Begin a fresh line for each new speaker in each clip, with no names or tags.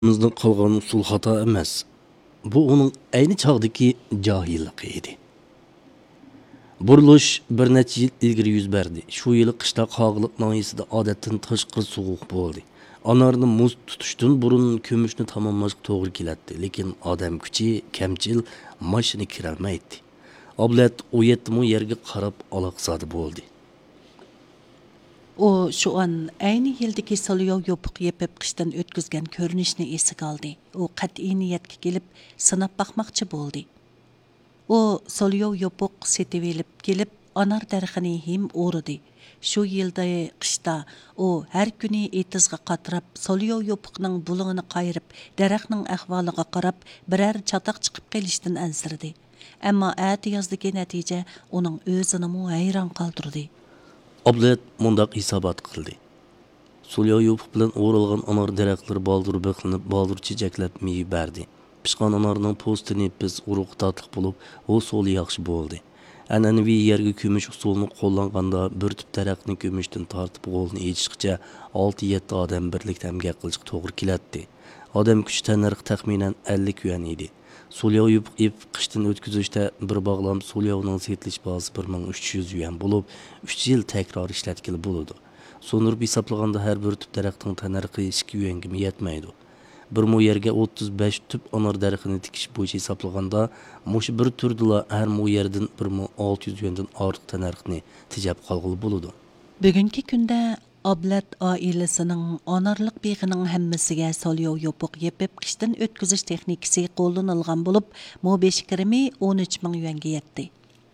Bizning qilgan usul xato emas. Bu uning ayni chog'dagi johilligi edi. Burilish bir necha yil ilgari yuz berdi. Shu yili qishda qog'liq noyisida odatdan tashqari sovuq bo'ldi. Anarni muz tutishdan burun ko'mishni tamomlashga to'g'ri keladi, lekin odam kuchi kamchil, mashina kirolmaydi. Oblat u yetmi yerga qarab aloqsadi bo'ldi.
O şu an ayni yildagi Solyov yopiq yepib qishdan o'tkazgan ko'rinishni esiga oldi. U qat'iy niyatga kelib sinab baqmoqchi bo'ldi. O Solyov yopiq setib elib kelib anar darxini him o'ridi. Shu yilda qishda u har kuni etizga qatirab Solyov yopiqning bulug'ini qayirib, daraxtning ahvoliga qarab biror chataq chiqib kelishdan ansirdi. Ammo ati yozdagi natija uning o'zini hayron qoldirdi.
Oblet mundaq hisobot qildi. Solyov yopiq bilan o'ralgan anar daraxtlar baldur biqlinib, baldur chechaklab meyib berdi. Pishqan anarning postini biz urug' tatliq bo'lib, o so'li yaxshi bo'ldi. An'anaviy yerga ko'mish usulini qo'llanganda bir tip daraxtni ko'mishdan tortib qo'lni echishgacha 6-7 odam birlikda emgak qilishga to'g'ri keladi. Odam kuchi tanarx taxminan 50 yuan edi. Solyov yopiq qishdan o'tkazishda bir bog'lam solyovning setilish bazasi 1300 yuan bo'lib, 3 yil takror ishlatkili bo'ladi. So'ndirib hisoblaganda har bir tip daraxtning tanarxi 2 yuanga yetmaydi. Bir mu yerga 35 tüp anar daraxtini tikish bo'yicha hisoblaganda, mushu bir turdila har mu yerdan 1600 yuandan ortiq tanarxni tejab qolg'ili bo'ladi.
Bugungi kunda Oblat oilasining onarliq beg'ining hammasiga Solyov yopiq yepib qishdan o'tkazish texnikasi qo'llanilgan bo'lib, mobesh kirimi 13 ming yuanga yetdi.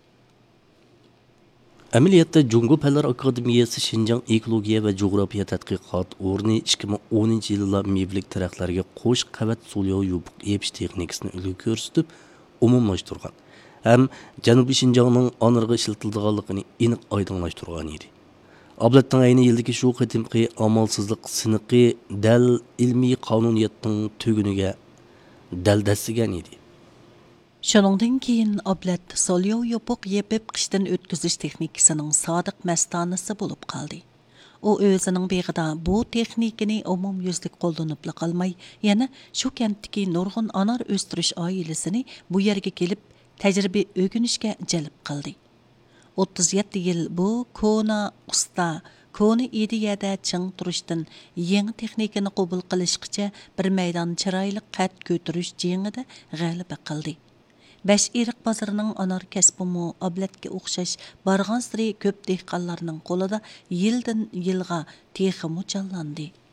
Ameliyatda Jungo Fanlar Akademiyasi Şinjan Ekologiya va Coğrafiya Tadqiqot o'rni 2010-yilda mevlik daraxtlarga qo'sh qavat Solyov yopiq yepish texnikasini ulgu ko'rsatib, umumlashtirgan. Ham Janubiy Şinjanning onarga ishlatilganligini aniq oydinlashtirgan edi. Oblatning ayni yildagi shu qatimqi amalsizlik siniqi dal ilmiy qonuniyatning tuguniga daldasigan edi.
Shuningdan keyin Oblat Solyov yopiq yepib qishdan o'tkazish texnikasining sodiq mastonasi bo'lib qoldi. U o'zining beg'ida bu texnikani umumyuzlik qo'llanib qolmay, yana shu kentdagi nurg'un anar o'stirish oilasini bu yerga kelib tajriba o'rganishga jalb qildi. 37 yil bu kona usta, kona ideyada ching turishdan yangi texnikani qabul qilishgacha bir maydon chiroyli qad ko'tarish jengida g'alaba qildi. Besh iriq bozorining anar kasbimi Oblatga o'xshash bargan siri ko'p dehqonlarning qo'lida yildan yilga texmi jallandi.